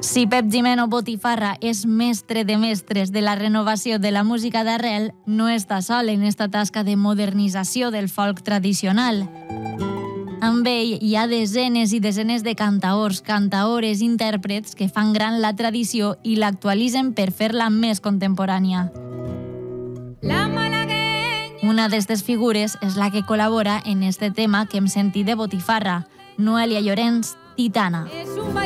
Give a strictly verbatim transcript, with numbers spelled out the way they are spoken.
Si Pep Gimeno Botifarra és mestre de mestres de la renovació de la música d'arrel, no està sol en esta tasca de modernització del folk tradicional. Amb ell hi ha desenes i desenes de cantaors, cantaores, intèrprets que fan gran la tradició i l'actualitzen per fer-la més contemporània. La malagueña. Una d'estes figures és la que col·labora en este tema que hem sentit de Botifarra, Noelia Llorens, Titana.